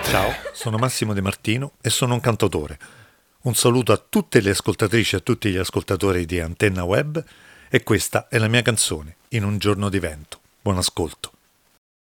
Ciao, sono Massimo De Martino e sono un cantautore. Un saluto a tutte le ascoltatrici e a tutti gli ascoltatori di Antenna Web e questa è la mia canzone, In un giorno di vento. Buon ascolto.